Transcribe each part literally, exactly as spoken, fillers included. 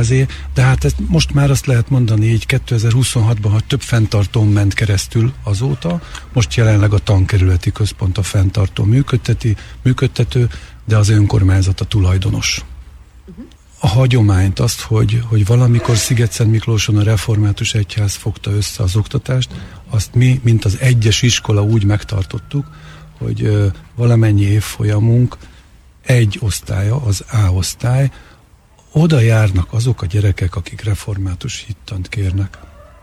kvázi, de hát ezt most már azt lehet mondani így kétezer-huszonhatban, hogy több fenntartón ment keresztül azóta, most jelenleg a tankerületi központ a fenntartó működteti, működtető, de az önkormányzat a tulajdonos. A hagyományt, azt, hogy, hogy valamikor Szigetszentmiklóson a református egyház fogta össze az oktatást, azt mi, mint az egyes iskola úgy megtartottuk, hogy ö, valamennyi évfolyamunk egy osztálya, az A osztály, oda járnak azok a gyerekek, akik református hittant kérnek.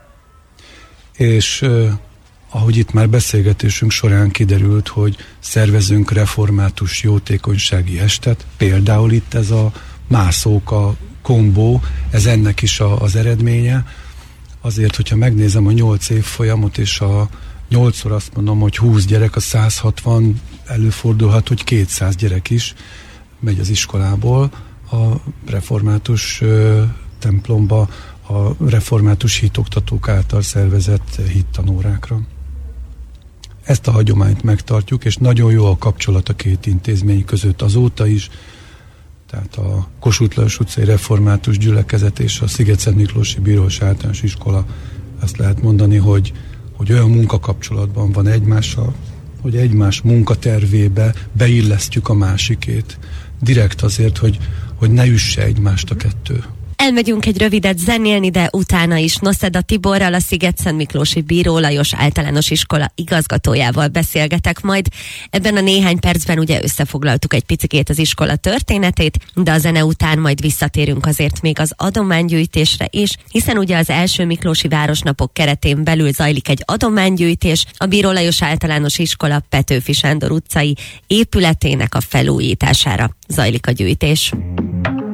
És ö, ahogy itt már beszélgetésünk során kiderült, hogy szervezünk református jótékonysági estet, például itt ez a mászóka kombó, ez ennek is a, az eredménye. Azért, hogyha megnézem a nyolc évfolyamot, és a nyolcszor azt mondom, hogy húsz gyerek, a száz hatvan, előfordulhat, hogy kétszáz gyerek is megy az iskolából a református ö, templomba, a református hitoktatók által szervezett hittanórákra. Ezt a hagyományt megtartjuk, és nagyon jó a kapcsolat a két intézmény között azóta is. Tehát a Kossuth Lajos utcai református gyülekezet és a Szigetszentmiklósi Bírós Általános Iskola, azt lehet mondani, hogy, hogy olyan munkakapcsolatban van egymással, hogy egymás munkatervébe beillesztjük a másikét. Direkt azért, hogy, hogy ne üsse egymást a kettő. Elmegyünk egy rövidet zenélni, de utána is Noszeda Tiborral, a Szigetszentmiklósi Bíró Lajos Általános Iskola igazgatójával beszélgetek majd. Ebben a néhány percben ugye összefoglaltuk egy picikét az iskola történetét, de a zene után majd visszatérünk azért még az adománygyűjtésre is, hiszen ugye az első Miklósi Városnapok keretén belül zajlik egy adománygyűjtés, a Bíró Lajos Általános Iskola Petőfi Sándor utcai épületének a felújítására zajlik a gyűjtés.